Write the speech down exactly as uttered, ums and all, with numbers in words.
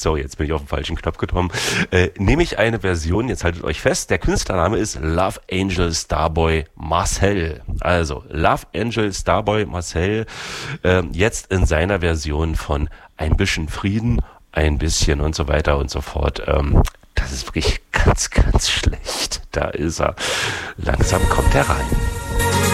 So, jetzt bin ich auf den falschen Knopf gekommen. Äh, nehme ich eine Version, jetzt haltet euch fest, der Künstlername ist Love Angel Starboy Marcel. Also, Love Angel Starboy Marcel, äh, jetzt in seiner Version von Ein bisschen Frieden, ein bisschen und so weiter und so fort. Ähm, das ist wirklich ganz, ganz schlecht. Da ist er. Langsam kommt er rein.